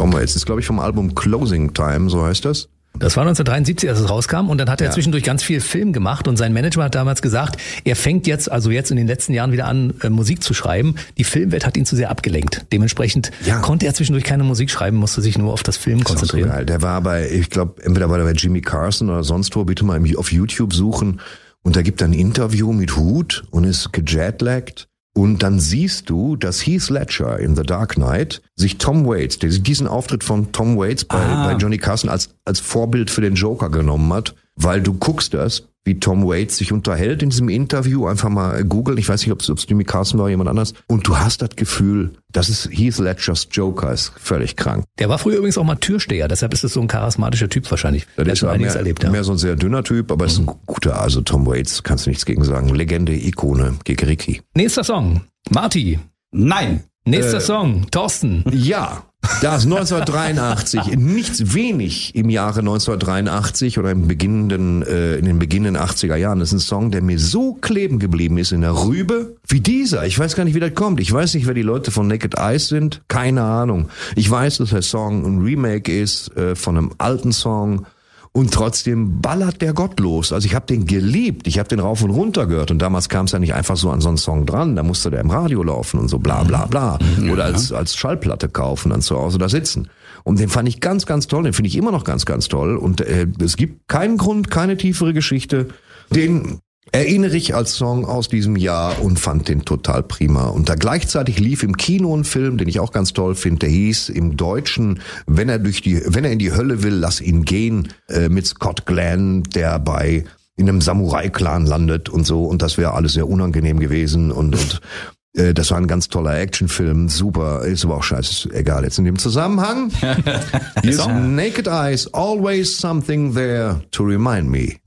Tom Waits ist, glaube ich, vom Album Closing Time, so heißt das. Das war 1973, als es rauskam, und dann hat er zwischendurch ganz viel Film gemacht und sein Manager hat damals gesagt, er fängt jetzt in den letzten Jahren wieder an, Musik zu schreiben. Die Filmwelt hat ihn zu sehr abgelenkt. Dementsprechend konnte er zwischendurch keine Musik schreiben, musste sich nur auf das Film konzentrieren. So geil. Der war ich glaube, entweder war der bei Jimmy Carson oder sonst wo, bitte mal auf YouTube suchen, und da gibt er ein Interview mit Hood und ist gejetlaggt. Und dann siehst du, dass Heath Ledger in The Dark Knight sich Tom Waits, der diesen Auftritt von Tom Waits bei Johnny Carson als Vorbild für den Joker genommen hat, weil du guckst das, wie Tom Waits sich unterhält in diesem Interview, einfach mal googeln, ich weiß nicht, ob es Jimmy Carson war oder jemand anders, und du hast das Gefühl, das ist Heath Ledgers Joker, ist völlig krank. Der war früher übrigens auch mal Türsteher, deshalb ist es so ein charismatischer Typ wahrscheinlich. Der ist einiges erlebt, mehr so ein sehr dünner Typ, aber ist ein guter, also Tom Waits, kannst du nichts gegen sagen. Legende, Ikone, Gegeriki. Nächster Song, Marty. Nein. Nächster Song, Thorsten. Ja. Da ist 1983, nichts wenig im Jahre 1983 oder in den beginnenden 80er Jahren. Das ist ein Song, der mir so kleben geblieben ist in der Rübe wie dieser. Ich weiß gar nicht, wie das kommt. Ich weiß nicht, wer die Leute von Naked Eyes sind. Keine Ahnung. Ich weiß, dass der Song ein Remake ist von einem alten Song. Und trotzdem ballert der Gott los. Also ich habe den geliebt, ich habe den rauf und runter gehört. Und damals kam es ja nicht einfach so an so einen Song dran. Da musste der im Radio laufen und so bla bla bla. Oder als Schallplatte kaufen, dann zu Hause da sitzen. Und den fand ich ganz, ganz toll. Den finde ich immer noch ganz, ganz toll. Und es gibt keinen Grund, keine tiefere Geschichte. Den erinnere ich als Song aus diesem Jahr und fand den total prima. Und da gleichzeitig lief im Kino ein Film, den ich auch ganz toll finde, der hieß im Deutschen, wenn er in die Hölle will, lass ihn gehen, mit Scott Glenn, der in einem Samurai-Clan landet und so. Und das wäre alles sehr unangenehm gewesen und das war ein ganz toller Actionfilm, super, ist aber auch scheiße, egal. Jetzt in dem Zusammenhang, hier ist Naked Eyes, always something there to remind me.